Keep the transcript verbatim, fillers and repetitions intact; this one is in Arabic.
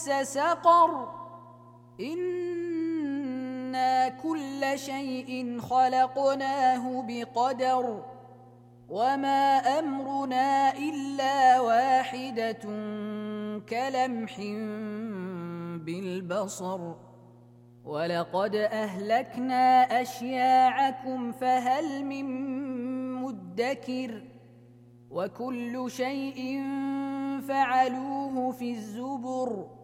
مس سقر إنا كل شيء خلقناه بقدر وما أمرنا إلا واحدة كلمح بالبصر ولقد أهلكنا أشياعكم فهل من مدكر وكل شيء فعلوه في الزبر